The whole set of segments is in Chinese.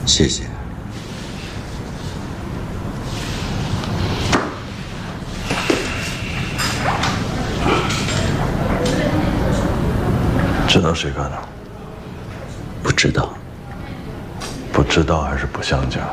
谢谢。 知道谁干的？ 不知道。 不知道还是不想讲？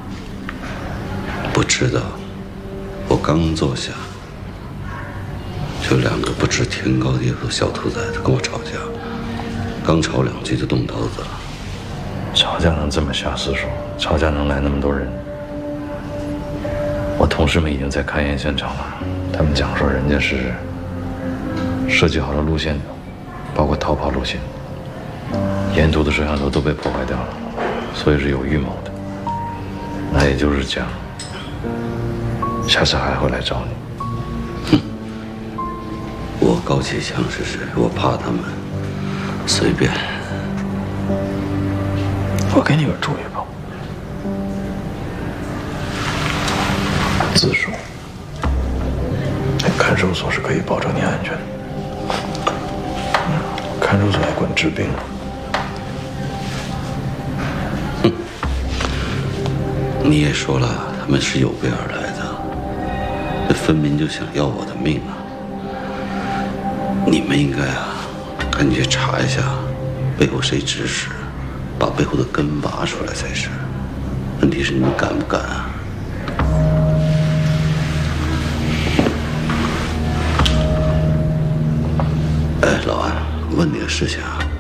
不知道。我刚坐下，就2个不知天高地厚的小兔崽子跟我吵架，刚吵2句就动刀子了。 吵架能这么瞎厮说？吵架能来那么多人？我同事们已经在勘验现场了，他们讲说人家是设计好了路线的，包括逃跑路线，沿途的摄像头都被破坏掉了，所以是有预谋的。那也就是讲，下次还会来找你。 哼，我高启强是谁？我怕他们？随便。 我给你个主意吧，自首。看守所是可以保证你安全的，看守所还管治病。 哼，你也说了，他们是有备而来的，这分明就想要我的命啊！你们应该赶紧去查一下背后谁指使，把背后的根拔出来才是。问题是你们敢不敢啊？哎，老安，问你个事情啊，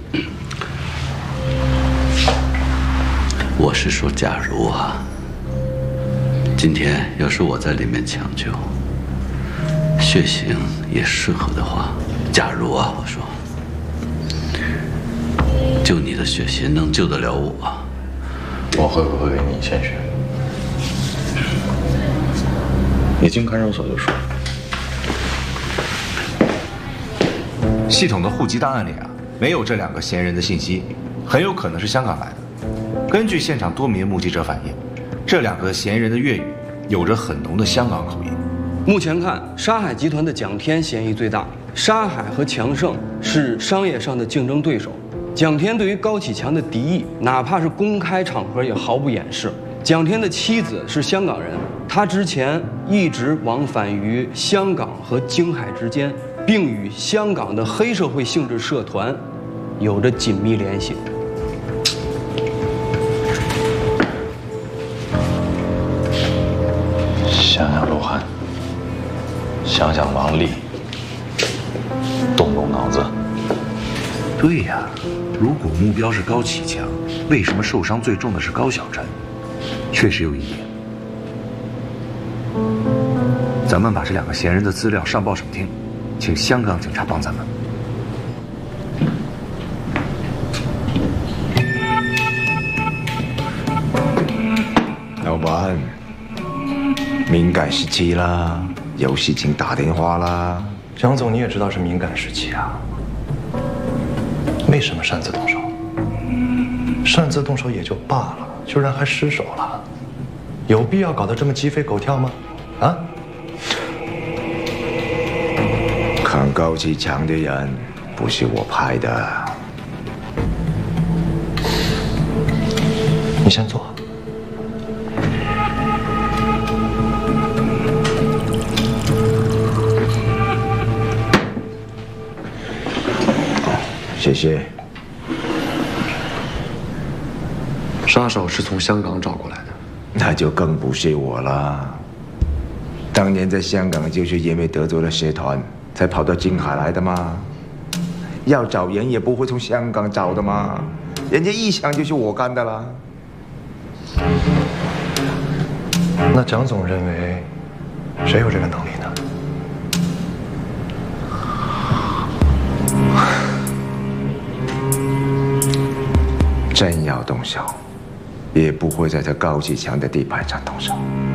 我是说，假如今天要是我在里面抢救，血型也适合的话，假如我说，就你的血型能救得了我， 我会不会给你献血？你进看守所就说。 系统的户籍档案里没有这2个嫌疑人的信息，很有可能是香港来的。根据现场多名目击者反映，这2个嫌疑人的粤语有着很浓的香港口音。 目前看，沙海集团的蒋天嫌疑最大，沙海和强盛是商业上的竞争对手。蒋天对于高启强的敌意，哪怕是公开场合也毫不掩饰。蒋天的妻子是香港人，他之前一直往返于香港和京海之间，并与香港的黑社会性质社团有着紧密联系。 想想鹿晗，想想王丽，动动脑子。 对呀，如果目标是高启强，为什么受伤最重的是高晓晨？确实有一点。咱们把这2个嫌疑人的资料上报省厅，请香港警察帮咱们。 老板，敏感时期啦，有事情打电话啦。 蒋总，你也知道是敏感时期啊，为什么擅自动手？擅自动手也就罢了，居然还失手了，有必要搞得这么鸡飞狗跳吗？啊？ 看高启强的人不是我派的。 你先坐。 谢谢。 杀手是从香港找过来的， 那就更不是我了。当年在香港就是因为得罪了社团，才跑到京海来的嘛。要找人也不会从香港找的嘛，人家一想就是我干的啦。 那蒋总认为，谁有这个能力呢？ 真要动手，也不会在这高启强的地盘上动手。